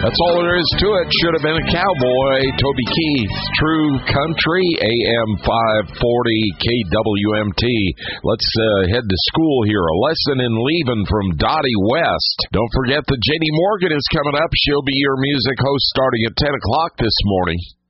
That's all there is to it. Should have been a cowboy. Toby Keith, True Country, AM 540 KWMT. Let's head to school here. A lesson in leaving from Dottie West. Don't forget that J.D. Morgan is coming up. She'll be your music host starting at 10 o'clock this morning.